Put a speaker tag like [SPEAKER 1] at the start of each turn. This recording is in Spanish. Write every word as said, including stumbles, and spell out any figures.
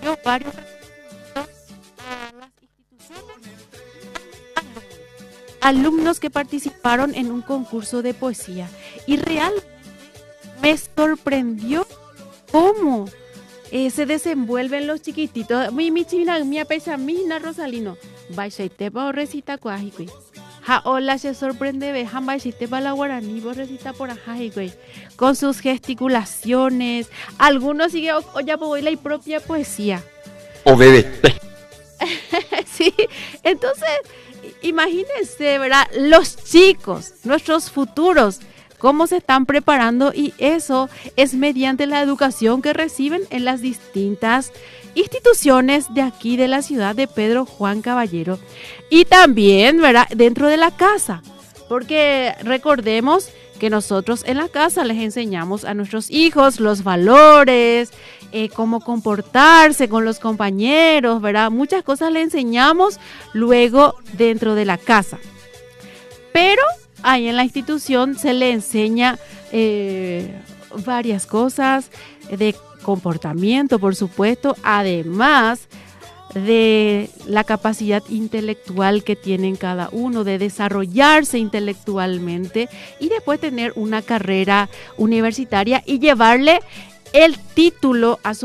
[SPEAKER 1] dio varios reconocimientos a las instituciones, alumnos que participaron en un concurso de poesía. Y realmente me sorprendió cómo eh, se desenvuelven los chiquititos. Mi mi china, mi apesa, mi na Rosalino. Baixaite pa recita cuaji. Ja, hola, se sorprende, ve, jambaixite pa la guaraní, vos recita por ajaji, güey. Con sus gesticulaciones. Algunos sigue o ya voy la propia poesía.
[SPEAKER 2] O bebé.
[SPEAKER 1] Sí, entonces, imagínense, ¿verdad? Los chicos, nuestros futuros, cómo se están preparando, y eso es mediante la educación que reciben en las distintas instituciones de aquí de la ciudad de Pedro Juan Caballero, y también, ¿verdad?, dentro de la casa, porque recordemos que nosotros en la casa les enseñamos a nuestros hijos los valores, eh, cómo comportarse con los compañeros, ¿verdad? Muchas cosas les enseñamos luego dentro de la casa, pero ahí en la institución se le enseña eh, varias cosas de comportamiento, por supuesto, además de la capacidad intelectual que tienen cada uno, de desarrollarse intelectualmente y después tener una carrera universitaria y llevarle el título a su